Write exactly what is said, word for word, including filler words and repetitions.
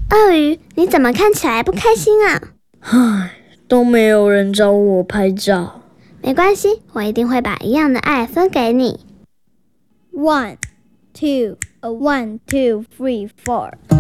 鳄鱼，你怎么看起来不开心啊？ 唉，都没有人找我拍照。 没关系，我一定会把一样的爱分给你。 One, two, a one, two, three, four.